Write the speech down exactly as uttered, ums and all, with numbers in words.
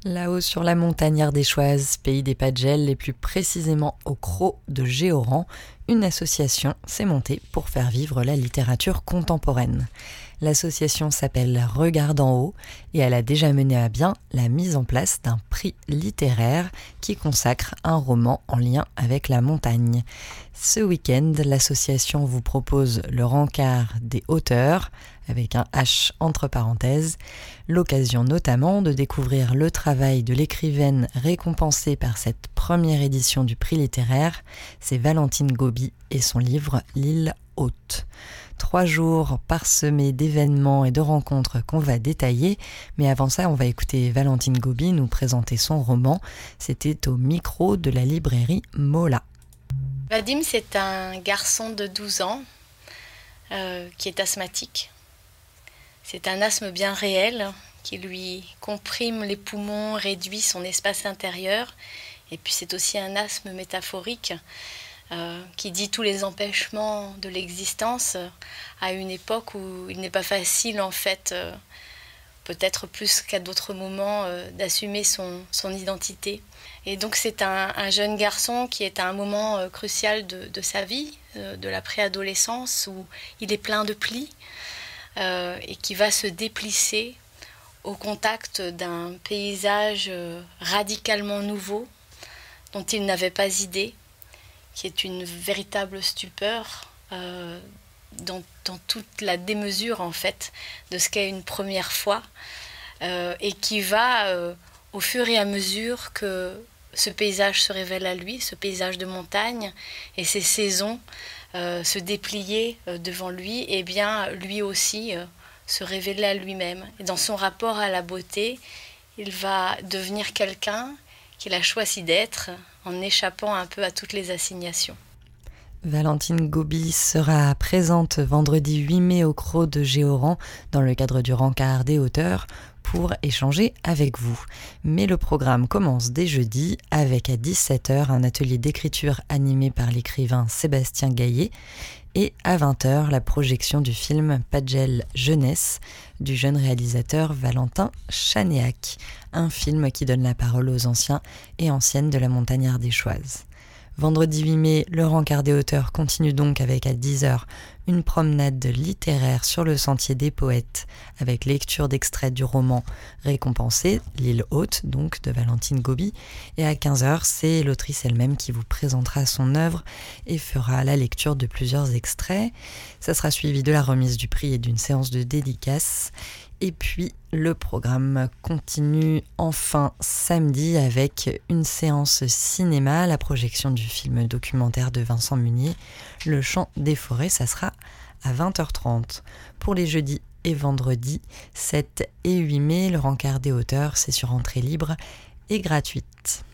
Là-haut sur la montagne ardéchoise, pays des pas de gel, et plus précisément au Crau de Géoran, une association s'est montée pour faire vivre la littérature contemporaine. L'association s'appelle Regard d'en haut et elle a déjà mené à bien la mise en place d'un prix littéraire qui consacre un roman en lien avec la montagne. Ce week-end, l'association vous propose le rencard des auteurs, avec un H entre parenthèses, l'occasion notamment de découvrir le travail de l'écrivaine récompensée par cette première édition du prix littéraire, c'est Valentine Gobi et son livre L'île haute. Trois jours parsemés d'événements et de rencontres qu'on va détailler, mais avant ça, on va écouter Valentine Gobi nous présenter son roman. C'était au micro de la librairie Mola. Vadim, c'est un garçon de douze ans euh, qui est asthmatique. C'est un asthme bien réel qui lui comprime les poumons, réduit son espace intérieur. Et puis c'est aussi un asthme métaphorique euh, qui dit tous les empêchements de l'existence à une époque où il n'est pas facile en fait, euh, peut-être plus qu'à d'autres moments, euh, d'assumer son, son identité. Et donc c'est un, un jeune garçon qui est à un moment euh, crucial de, de sa vie, euh, de la préadolescence, où il est plein de plis. Euh, et qui va se déplisser au contact d'un paysage euh, radicalement nouveau dont il n'avait pas idée, qui est une véritable stupeur euh, dans, dans toute la démesure en fait de ce qu'est une première fois euh, et qui va euh, au fur et à mesure que ce paysage se révèle à lui, ce paysage de montagne et ces saisons Euh, se déplier euh, devant lui, et bien lui aussi euh, se révéler à lui-même. Et dans son rapport à la beauté, il va devenir quelqu'un qu'il a choisi d'être en échappant un peu à toutes les assignations. Valentine Gobi sera présente vendredi huit mai au Crau de Géoran dans le cadre du rencard des auteurs pour échanger avec vous. Mais le programme commence dès jeudi avec à dix-sept heures un atelier d'écriture animé par l'écrivain Sébastien Gaillet et à vingt heures la projection du film Pas de gel jeunesse du jeune réalisateur Valentin Chanéac, un film qui donne la parole aux anciens et anciennes de la montagne ardéchoise. Vendredi huit mai, le rencard des auteurs continue donc avec à dix heures une promenade littéraire sur le sentier des poètes avec lecture d'extraits du roman récompensé, L'île haute, donc de Valentine Gobi. Et à quinze heures, c'est l'autrice elle-même qui vous présentera son œuvre et fera la lecture de plusieurs extraits. Ça sera suivi de la remise du prix et d'une séance de dédicace. Et puis, le programme continue enfin samedi avec une séance cinéma, la projection du film documentaire de Vincent Munier, Le chant des forêts, ça sera à vingt heures trente. Pour les jeudis et vendredis, sept et huit mai, le rencard des auteurs, c'est sur entrée libre et gratuite.